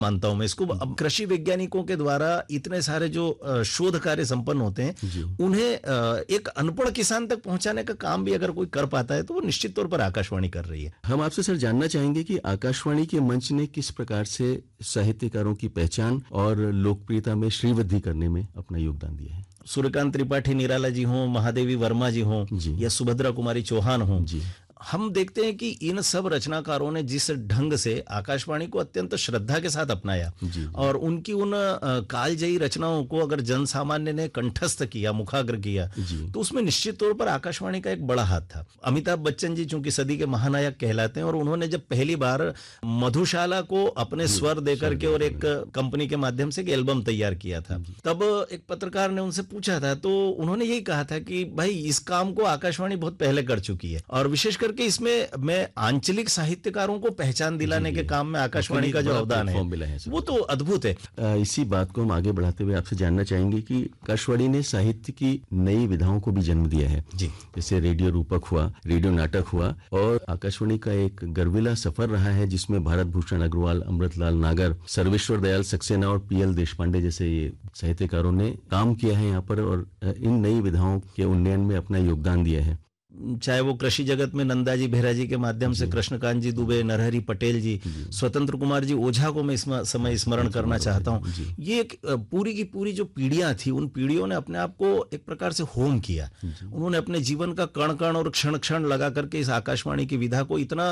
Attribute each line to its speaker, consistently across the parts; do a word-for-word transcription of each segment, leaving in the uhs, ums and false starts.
Speaker 1: मानता हूं मैं इसको। अब कृषि वैज्ञानिकों के द्वारा इतने सारे जो अ, शोध कार्य संपन्न होते हैं, उन्हें अ, एक अनपढ़ किसान तक पहुंचाने का काम भी अगर कोई कर पाता है तो वो निश्चित तौर पर आकाशवाणी कर रही है।
Speaker 2: हम आपसे सर जानना चाहेंगे कि आकाशवाणी के मंच ने किस प्रकार से साहित्यकारों की पहचान और लोकप्रियता में श्रीवृद्धि करने में अपना योगदान दिया है।
Speaker 1: सूर्यकांत त्रिपाठी निराला जी हों, महादेवी वर्मा जी हों, या सुभद्रा कुमारी चौहान हों, हम देखते हैं कि इन सब रचनाकारों ने जिस ढंग से आकाशवाणी को अत्यंत श्रद्धा के साथ अपनाया और उनकी उन कालजयी रचनाओं को अगर जन सामान्य ने कंठस्थ किया, मुखाग्र किया, तो उसमें निश्चित तौर पर आकाशवाणी का एक बड़ा हाथ था। अमिताभ बच्चन जी चूंकि सदी के महानायक कहलाते हैं और उन्होंने जब पहली बार मधुशाला को अपने स्वर देकर के और एक कंपनी के माध्यम से एक एल्बम तैयार किया था, तब एक पत्रकार ने उनसे पूछा था, तो उन्होंने यही कहा था कि भाई इस काम को आकाशवाणी बहुत पहले कर चुकी है और विशेषकर कि इसमें मैं आंचलिक साहित्यकारों को पहचान दिलाने के काम में आकाशवाणी का जो अवदान है, है वो तो अद्भुत है।
Speaker 2: इसी बात को हम आगे बढ़ाते हुए आपसे जानना चाहेंगे कि आकाशवाणी ने साहित्य की नई विधाओं को भी जन्म दिया है, जी। जैसे रेडियो रूपक हुआ, रेडियो नाटक हुआ, और आकाशवाणी का एक गर्विला सफर रहा है जिसमें भारत भूषण अग्रवाल, अमृतलाल नागर, सर्वेश्वर दयाल सक्सेना और पी एल देशपांडे जैसे ये साहित्यकारों ने काम किया है यहाँ पर और इन नई विधाओं के उन्नयन में अपना योगदान दिया है।
Speaker 1: चाहे वो कृषि जगत में नंदाजी बेहरा जी के माध्यम से कृष्णकांत जी दुबे, नरहरि पटेल जी, स्वतंत्र कुमार जी ओझा को मैं इस समय स्मरण करना चाहता हूँ। ये एक पूरी की पूरी जो पीढ़ियां थी, उन पीढ़ियों ने अपने आप को एक प्रकार से होम किया। उन्होंने अपने जीवन का कण कण और क्षण क्षण लगा करके इस आकाशवाणी की विधा को इतना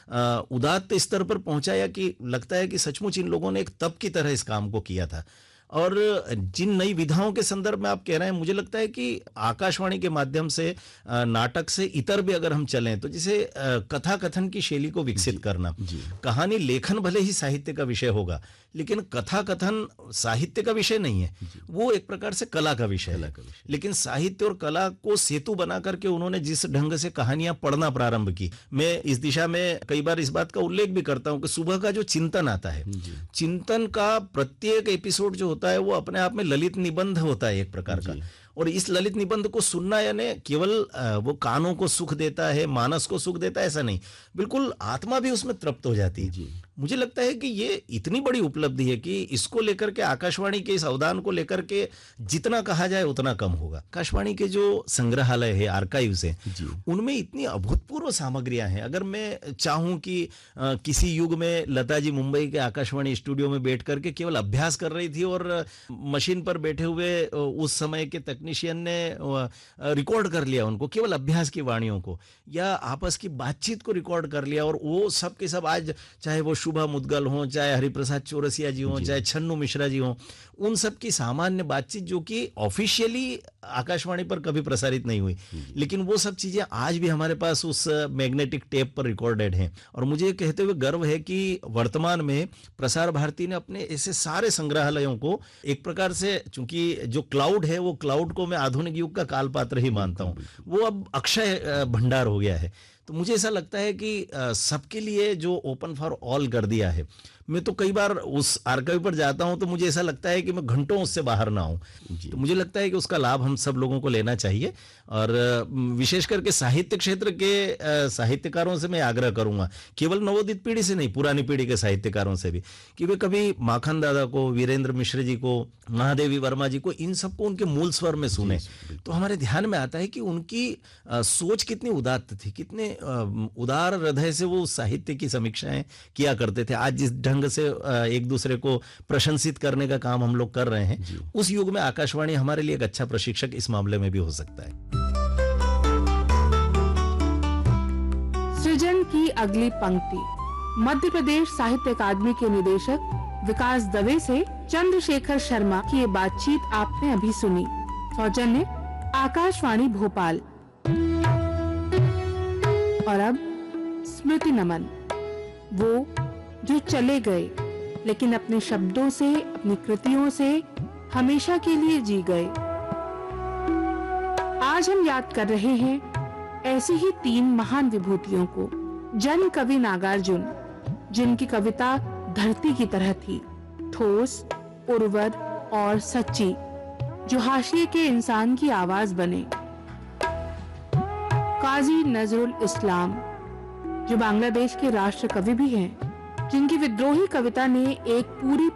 Speaker 1: उदात्त स्तर पर पहुंचाया कि लगता है कि सचमुच इन लोगों ने एक तप की तरह इस काम को किया था। और जिन नई विधाओं के संदर्भ में आप कह रहे हैं, मुझे लगता है कि आकाशवाणी के माध्यम से नाटक से इतर भी अगर हम चलें तो जैसे कथा कथन की शैली को विकसित करना, कहानी लेखन भले ही साहित्य का विषय होगा लेकिन कथा कथन साहित्य का विषय नहीं है, वो एक प्रकार से कला का विषय है। लेकिन साहित्य और कला को सेतु बना करके उन्होंने जिस ढंग से कहानियां पढ़ना प्रारंभ की, मैं इस दिशा में कई बार इस बात का उल्लेख भी करता हूं कि सुबह का जो चिंतन आता है, चिंतन का प्रत्येक एपिसोड जो होता है वो अपने आप में ललित निबंध होता है एक प्रकार का, और इस ललित निबंध को सुनना यानी केवल वो कानों को सुख देता है, मानस को सुख देता है, ऐसा नहीं, बिल्कुल आत्मा भी उसमें तृप्त हो जाती है। मुझे लगता है कि ये इतनी बड़ी उपलब्धि है कि इसको लेकर के आकाशवाणी के इस अवदान को लेकर के जितना कहा जाए उतना कम होगा। आकाशवाणी के जो संग्रहालय है, आर्काइव्स है, उनमें इतनी अभूतपूर्व सामग्रियां हैं। अगर मैं चाहूं कि आ, किसी युग में लता जी मुंबई के आकाशवाणी स्टूडियो में बैठ करके केवल अभ्यास कर रही थी और मशीन पर बैठे हुए उस समय के टेक्नीशियन ने रिकॉर्ड कर लिया उनको, केवल अभ्यास की वाणियों को या आपस की बातचीत को रिकॉर्ड कर लिया, और वो सब के सब आज चाहे वो शुभा मुदगल हों, चाहे हरिप्रसाद चौरसिया जी हों, चाहे छन्नू मिश्रा जी हों, उन सब की सामान्य बातचीत जो कि ऑफिशियली आकाशवाणी पर कभी प्रसारित नहीं हुई, लेकिन वो सब चीजें आज भी हमारे पास उस मैग्नेटिक टेप पर रिकॉर्डेड हैं। और मुझे कहते हुए गर्व है कि वर्तमान में प्रसार भारती ने अपने ऐसे सारे संग्रहालयों को एक प्रकार से, चूंकि जो क्लाउड है वो क्लाउड को मैं आधुनिक युग का कालपात्र ही मानता हूं, वो अब अक्षय भंडार हो गया है। तो मुझे ऐसा लगता है कि सबके लिए जो ओपन फॉर ऑल कर दिया है, मैं तो कई बार उस आर्काइव पर जाता हूं तो मुझे ऐसा लगता है कि मैं घंटों उससे बाहर ना हूं। तो मुझे लगता है कि उसका लाभ हम सब लोगों को लेना चाहिए, और विशेष करके साहित्य क्षेत्र के साहित्यकारों से मैं आग्रह करूंगा, केवल नवोदित पीढ़ी से नहीं, पुरानी पीढ़ी के साहित्यकारों से भी, कि वे कभी माखन दादा को, वीरेंद्र मिश्र जी को, महादेवी वर्मा जी को, इन सबको उनके मूल स्वर में सुने, तो हमारे ध्यान में आता है कि उनकी सोच कितनी उदात्त थी, कितने उदार हृदय से वो साहित्य की समीक्षाएं किया करते थे। आज जिस ढंग से एक दूसरे को प्रशंसित करने का काम हम लोग कर रहे हैं, उस युग में आकाशवाणी हमारे लिए एक अच्छा प्रशिक्षक इस मामले में भी हो सकता है।
Speaker 3: सृजन की अगली पंक्ति मध्य प्रदेश साहित्य अकादमी के निदेशक विकास दवे से चंद्रशेखर शर्मा की ये बातचीत आपने अभी सुनी। सौजन्य आकाशवाणी भोपाल। और अब स्मृति नमन, वो जो चले गए लेकिन अपने शब्दों से, अपनी कृतियों से हमेशा के लिए जी गए। आज हम याद कर रहे हैं ऐसी ही तीन महान विभूतियों को। जन कवि नागार्जुन, जिनकी कविता धरती की तरह थी, ठोस, उर्वर और सच्ची, जो हाशिए के इंसान की आवाज बने। काजी नजरुल इस्लाम, जो बांग्लादेश के राष्ट्र कवि भी हैं। जिनकी विद्रोही कविता ने एक पूरी